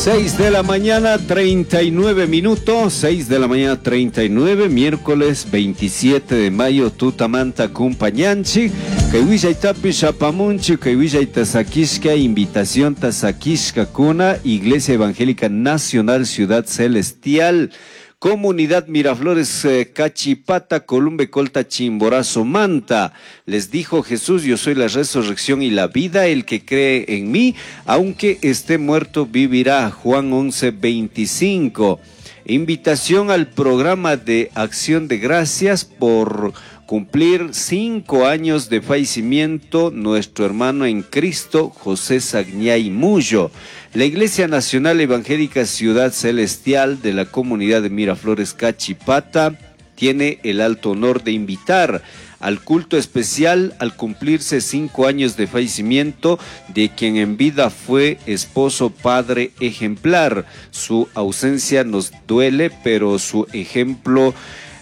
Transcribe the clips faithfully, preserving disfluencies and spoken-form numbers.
seis de la mañana, treinta y nueve minutos, seis de la mañana, treinta y nueve, miércoles veintisiete de mayo, tutamanta cumpañanchi, kaiwilla itapi shapamunchi, kaiwilla itasakishka, invitación tasakishka kuna, Iglesia Evangélica Nacional Ciudad Celestial, Comunidad Miraflores, eh, Cachipata, Columbe, Colta, Chimborazo, Manta. Les dijo Jesús, yo soy la resurrección y la vida, el que cree en mí, aunque esté muerto, vivirá. Juan once, veinticinco. Invitación al programa de Acción de Gracias por cumplir cinco años de fallecimiento nuestro hermano en Cristo, José Sagniay Mullo. La Iglesia Nacional Evangélica Ciudad Celestial de la comunidad de Miraflores Cachipata tiene el alto honor de invitar al culto especial al cumplirse cinco años de fallecimiento de quien en vida fue esposo, padre ejemplar. Su ausencia nos duele, pero su ejemplo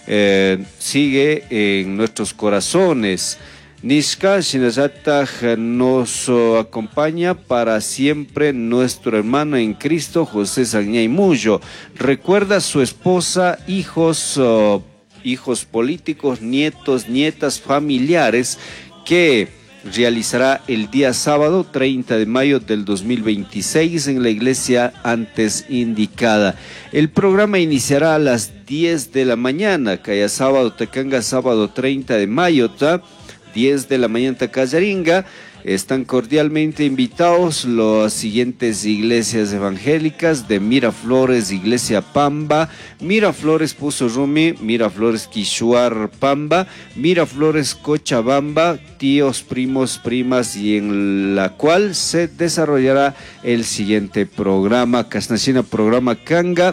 eh, sigue en nuestros corazones. Nishka Shinazata nos uh, acompaña para siempre nuestro hermano en Cristo, José Sagniay Mullo. Recuerda a su esposa, hijos, uh, hijos políticos, nietos, nietas, familiares que realizará el día sábado treinta de mayo del dos mil veintiséis en la iglesia antes indicada. El programa iniciará a las diez de la mañana, Calla sábado, Tecanga, sábado treinta de mayo, ta diez de la mañana, Callaringa. Están cordialmente invitados las siguientes iglesias evangélicas de Miraflores, Iglesia Pamba, Miraflores Puzurrumi, Miraflores Quishuar Pamba, Miraflores Cochabamba, tíos, primos, primas, y en la cual se desarrollará el siguiente programa, Casnachina Programa Canga,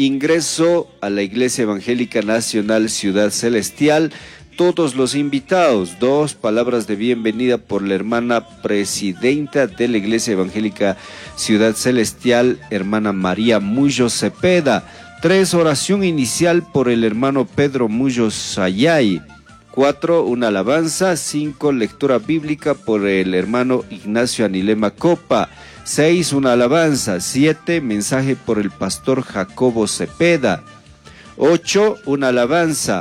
ingreso a la Iglesia Evangélica Nacional Ciudad Celestial. Todos los invitados, dos palabras de bienvenida por la hermana presidenta de la Iglesia Evangélica Ciudad Celestial, hermana María Mullo Cepeda. Tres, oración inicial por el hermano Pedro Mullo Sayay. Cuatro, una alabanza. Cinco, lectura bíblica por el hermano Ignacio Anilema Copa. Seis, una alabanza. Siete, mensaje por el pastor Jacobo Cepeda. Ocho, una alabanza.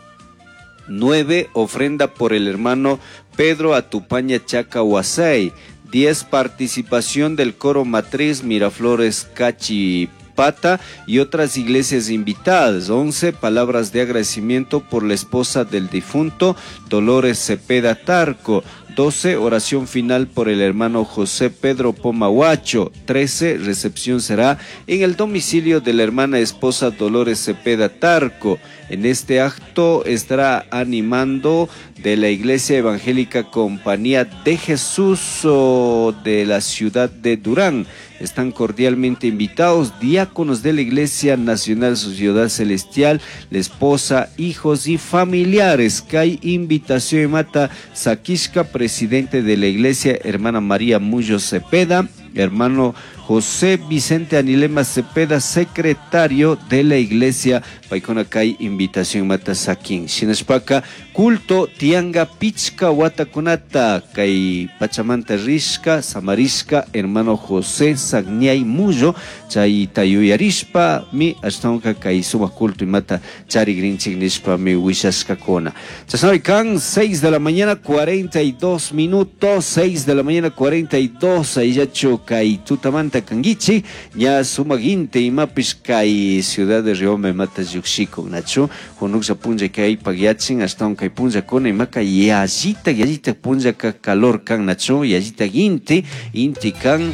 Nueve, ofrenda por el hermano Pedro Atupaña Chacahuasay. Diez, participación del coro matriz Miraflores Cachipata y otras iglesias invitadas. Once, palabras de agradecimiento por la esposa del difunto Dolores Cepeda Tarco. doce, oración final por el hermano José Pedro Pomahuacho. trece, recepción será en el domicilio de la hermana esposa Dolores Cepeda Tarco. En este acto estará animando de la Iglesia Evangélica Compañía de Jesús oh, de la ciudad de Durán. Están cordialmente invitados diáconos de la Iglesia Nacional Ciudad Celestial, la esposa, hijos y familiares. Que hay invitación y mata Sakishka, presidente de la Iglesia, hermana María Mullo Cepeda, hermano José Vicente Anilema Cepeda, secretario de la Iglesia. Paikona kai invitación mata sakin. Shinashpaka culto tianga pichka watakunata kai Pachamanta Rishka, Samarishka, hermano José Sagniay Mullo, chay tayuyarishpa mi ashtonka kai suma culto y mata chari grinchik nishpa mi wishashka kona. Chasnoy kan, seis de la mañana, cuarenta y dos minutos, seis de la mañana, cuarenta y dos, ayacho kai tutamanta kangichi, ya suma ginte y mapish kai ciudad de Riome mata yuxiko nacho, honuksa punja kai pagiachin hasta un kai punja kona y maka yajita yajita punja ka calor kan nacho, yajita ginte, inti kan.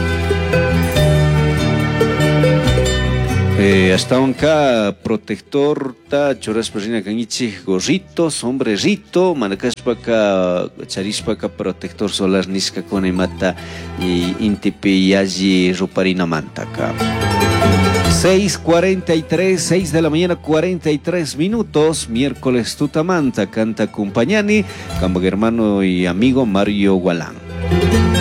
Eh, hasta acá protector ta choras persina kangichi gorrito, sombrerito, manacashpaka charishpaka protector solar niska kone mata y intipi yaji ruparina mantaka. seis cuarenta y tres, seis de la mañana, cuarenta y tres minutos, miércoles tutamanta, canta compañani, camba hermano y amigo Mario Gualán.